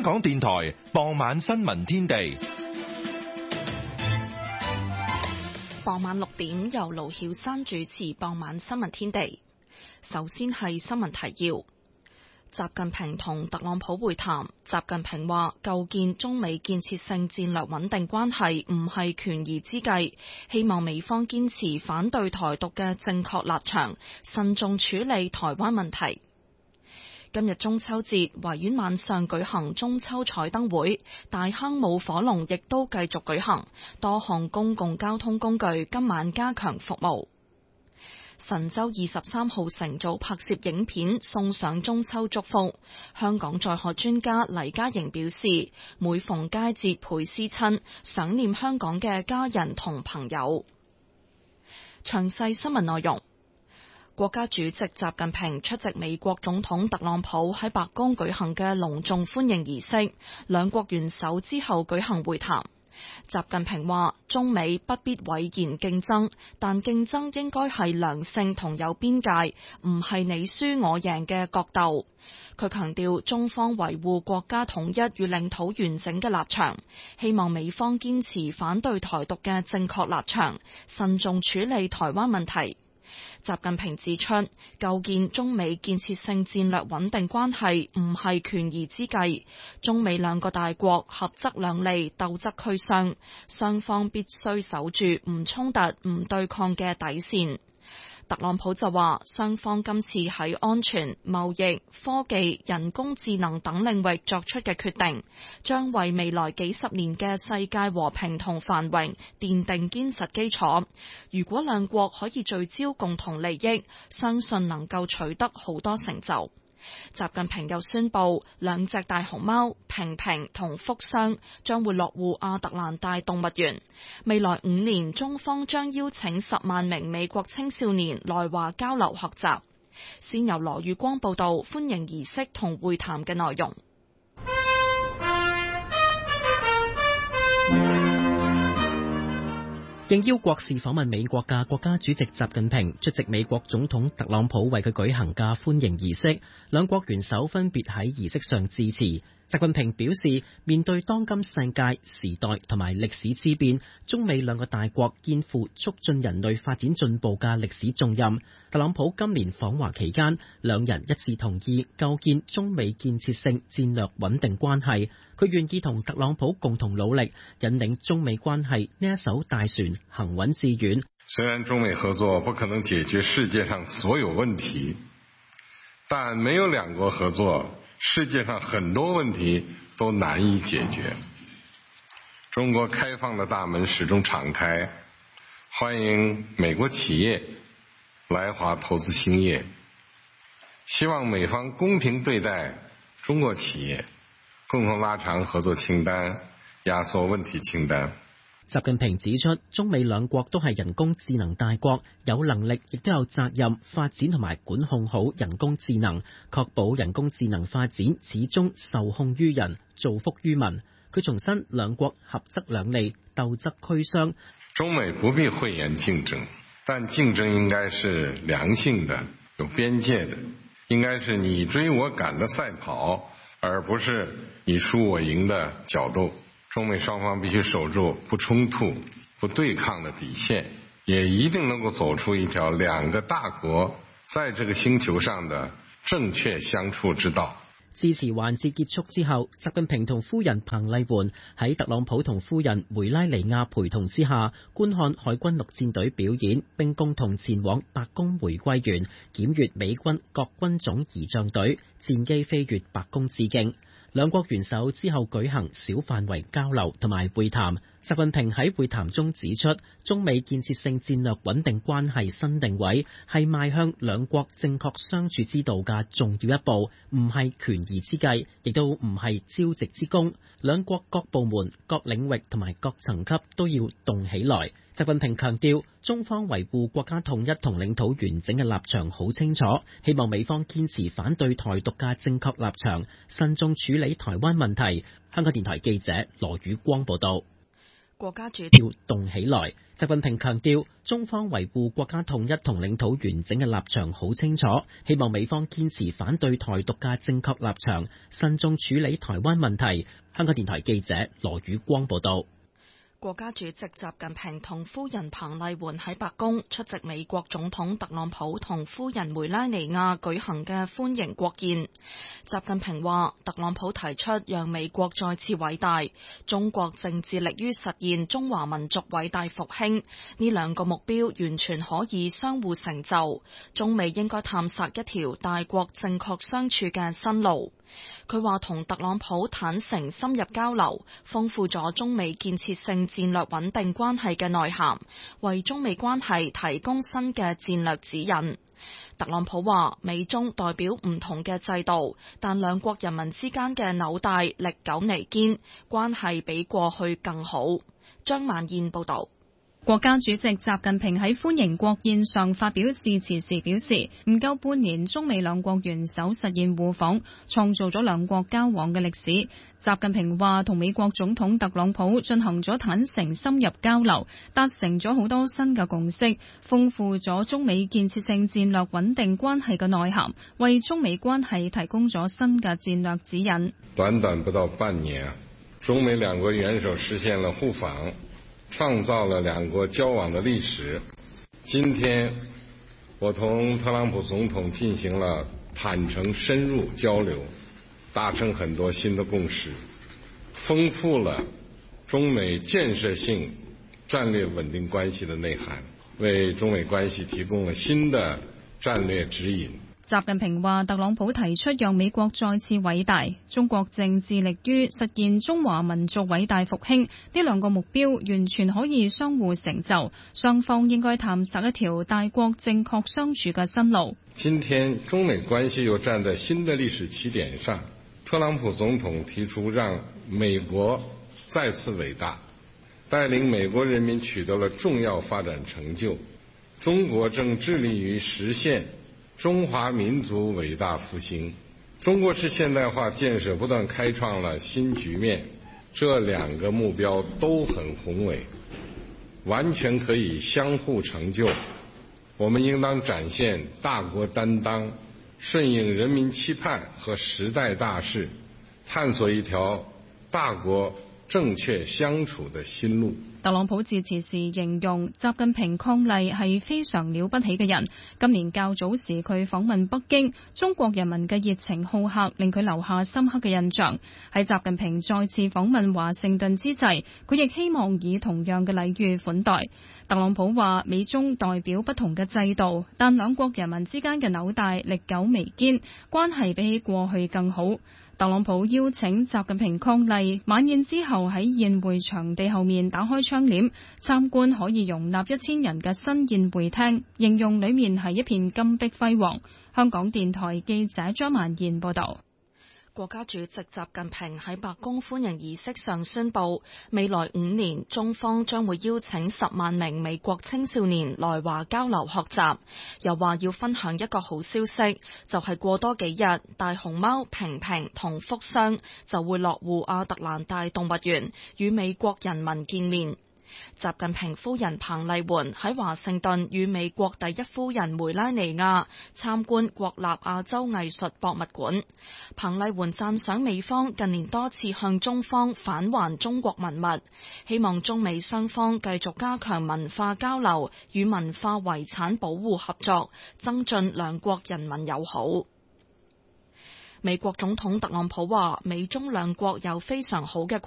香港電台傍晚新聞天地。 傍晚6點由盧曉珊主持傍晚新聞天地。首先係新聞提要。習近平同特朗普會談，習近平話構建中美建設性戰略穩定關係唔係權宜之計，希望美方堅持反對台獨嘅正確立場，慎重處理台灣問題。今日中秋節，維園晚上舉行中秋彩燈會，大坑舞火龍亦都繼續舉行，多項公共交通工具今晚加強服務。神舟23號乘組拍攝影片送上中秋祝福。香港在學專家黎嘉瑩表示，每逢佳節倍思親，想念香港嘅家人同朋友。詳細新聞內容。國家主席習近平出席美國總統特朗普喺白宮舉行嘅隆重歡迎儀式，兩國元首之後舉行會談。習近平話：中美不必諱言競爭，但競爭應該係良性同有邊界，唔係你輸我贏嘅角鬥。佢強調中方維護國家統一與領土完整嘅立場，希望美方堅持反對台獨嘅正確立場，慎重處理台灣問題。習近平指出，構建中美建設性戰略穩定關係唔係權宜之計，中美兩個大國合則兩利，鬥則俱傷，雙方必須守住唔衝突、唔對抗嘅底線。特朗普就話，雙方今次喺安全、貿易、科技、人工智能等領域作出嘅決定，將為未來幾十年嘅世界和平同繁榮奠定堅實基礎。如果兩國可以聚焦共同利益，相信能夠取得好多成就。習近平又宣布，兩隻大熊貓平平同福雙將會落戶亞特蘭大動物園。未來5年，中方將邀請10萬名美國青少年來華交流學習。先由羅宇光報道歡迎儀式同會談嘅內容。 應邀國事訪問美國嘅國家主席習近平出席美國總統特朗普為佢舉行嘅歡迎儀式，兩國元首分別喺儀式上致辭。習近平表示，面對當今世界時代同埋歷史之變，中美兩個大國肩負促進人類發展進步嘅歷史重任。特朗普今年訪華期間，兩人一致同意構建中美建設性戰略穩定關係。佢願意同特朗普共同努力，引領中美關係呢一艘大船行穩致遠。 雖然中美合作不可能解決世界上所有問題，但沒有兩國合作，世界上很多問題都難以解決。中國開放的大門始終敞開，歡迎美國企業來華投資興業，希望美方公平對待中國企業，共同拉長合作清單，壓縮問題清單。 習近平指出，中美兩國都係人工智能大國，有能力亦都有責任發展同埋管控好人工智能，確保人工智能發展始終受控於人，造福於民。佢重申，兩國合則兩利，鬥則俱傷。 中美不必諱言競爭，但競爭應該是良性的、有邊界的，應該是你追我趕的賽跑，而不是你輸我贏的角鬥。中美雙方必須守住不衝突、不對抗的底線，也一定能夠走出一條兩個大國在這個星球上的正確相處之道。 致辭環節結束之後，習近平同夫人彭麗媛喺特朗普同夫人梅拉尼亞陪同之下，觀看海軍陸戰隊表演，並共同前往白宮玫瑰園檢閱美軍各軍種儀仗隊戰機飛越白宮致敬。兩國元首之後舉行小範圍交流同埋會談。習近平喺會談中指出，中美建設性戰略穩定關係新定位係邁向兩國正確相處之道嘅重要一步，唔係權宜之計，亦都唔係朝夕之功。兩國各部門、各領域同埋各層級都要動起來。習近平強調，中方維護國家統一同領土完整嘅立場好清楚，希望美方堅持反對台獨嘅正確立場，慎重處理台灣問題。香港電台記者羅宇光報道。 國家主要動起來。習近平強調，中方維護國家統一同領土完整嘅立場好清楚，希望美方堅持反對台獨嘅正確立場，慎重處理台灣問題。香港電台記者羅宇光報道。 國家主席習近平同夫人彭麗媛喺白宮出席美國總統特朗普同夫人梅拉尼亞舉行嘅歡迎國宴。習近平話，特朗普提出讓美國再次偉大，中國正致力於實現中華民族偉大復興，呢兩個目標完全可以相互成就，中美應該探索一條大國正確相處嘅新路。佢話同特朗普坦誠深入交流，豐富咗中美建設性戰略穩定關係嘅內涵，為中美關係提供新嘅戰略指引。特朗普話，美中代表唔同嘅制度，但兩國人民之間嘅紐帶歷久彌堅，關係比過去更好。張曼燕報道。 國家主席習近平喺歡迎國宴上發表致辭時表示，唔夠半年，中美兩國元首實現互訪，創造咗兩國交往嘅歷史。習近平話，同美國總統特朗普進行咗坦誠深入交流，達成咗好多新嘅共識，豐富咗中美建設性戰略穩定關係嘅內涵，為中美關係提供咗新嘅戰略指引。 短短不到半年，中美兩國元首實現了互訪，創造了兩國交往的歷史。今天，我同特朗普總統進行了坦誠深入交流，達成很多新的共識，豐富了中美建設性戰略穩定關係的內涵，為中美關係提供了新的戰略指引。 習近平話，特朗普提出讓美國再次偉大，中國正致力於實現中華民族偉大復興，呢兩個目標完全可以相互成就，雙方應該探索一條大國正確相處嘅新路。 今天中美關係又站在新的歷史起點上，特朗普總統提出讓美國再次偉大，帶領美國人民取得了重要發展成就，中國正致力於實現中華民族偉大復興，中國式現代化建設不斷開創了新局面，這兩個目標都很宏偉，完全可以相互成就。我們應當展現大國擔當，順應人民期盼和時代大勢，探索一條大國正確相處的新路。 特朗普致辭時形容習近平伉儷係非常了不起嘅人。今年較早時佢訪問北京，中國人民嘅熱情好客令佢留下深刻嘅印象。喺習近平再次訪問華盛頓之際，佢亦希望以同樣嘅禮遇款待。特朗普話，美中代表不同嘅制度，但兩國人民之間嘅紐帶歷久彌堅，關係比起過去更好。特朗普邀請習近平伉儷，晚宴之後喺宴會場地後面打開窗簾，參觀可以容納1000人嘅新宴會廳，形容裡面係一片金碧輝煌。香港電台記者張曼燕報導。 國家主席習近平喺白宮歡迎儀式上宣布，未來5年中方將會邀請10萬名美國青少年來華交流學習，又話要分享一個好消息，就係過多幾日，大熊貓平平同福箱就會落戶亞特蘭大動物園，與美國人民見面。習近平夫人彭麗媛喺華盛頓與美國第一夫人梅拉尼亞參觀國立亞洲藝術博物館。彭麗媛讚賞美方近年多次向中方返還中國文物，希望中美雙方繼續加強文化交流與文化遺產保護合作，增進兩國人民友好。美國總統特朗普話，美中兩國有非常好嘅